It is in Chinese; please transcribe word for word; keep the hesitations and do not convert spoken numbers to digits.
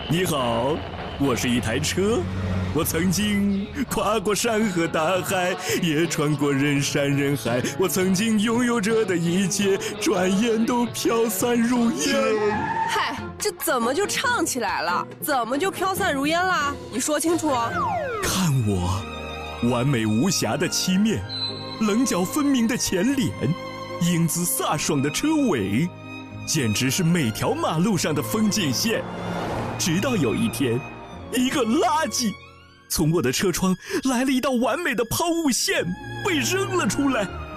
你好，我是一台车，我曾经跨过山河大海，也穿过人山人海。我曾经拥有着的一切，转眼都飘散如烟。 嗨，这怎么就唱起来了？怎么就飘散如烟啦？你说清楚哦。 看我，完美无瑕的漆面，棱角分明的前脸，英姿飒爽的车尾，简直是每条马路上的风景线。直到有一天，一个垃圾从我的车窗来了一道完美的抛物线，被扔了出来。